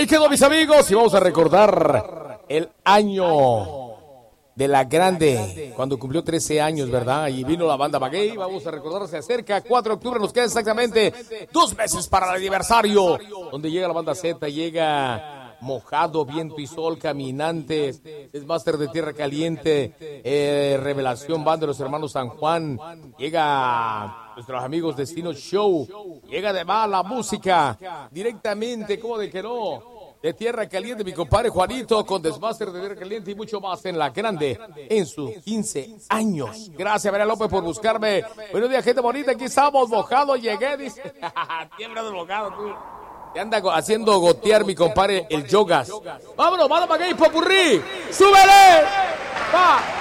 Ahí quedó, mis amigos, y vamos a recordar el año de la grande, cuando cumplió 13 años, ¿verdad? Y vino la banda Maguey. Vamos a recordar, se acerca 4 de octubre, nos queda exactamente 2 meses para el aniversario, donde llega la banda Z, llega Mojado, Viento y Sol, Caminantes, es Máster de Tierra Caliente, Revelación, banda de los hermanos San Juan, llega nuestros amigos Destino Show, llega de la música, directamente, ¿cómo de que no? De Tierra Caliente, mi compadre Juanito, con Desmaster de Tierra Caliente y mucho más en La Grande, en sus 15 años. Gracias, María López, por buscarme. Buenos días, gente bonita, aquí estamos, Mojado, llegué, dice. Tiembla de mojado, tú. Te anda haciendo gotear, mi compadre, el Yogas. Vámonos, manda Maguey, popurrí. ¡Súbele! ¡Va!